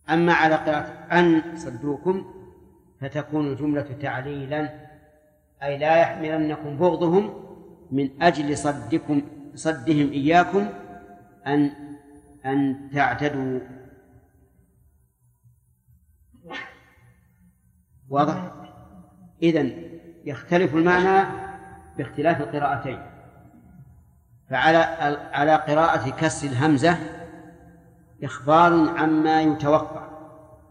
أما على قراءة أن صدوكم فتكون الجملة تعليلا، أي لا يحملنكم بغضهم من أجل صدهم إياكم أن تعتدوا. واضح؟ إذن يختلف المعنى باختلاف القراءتين. فعلى قراءة كسر الهمزة إخبار عما يتوقع،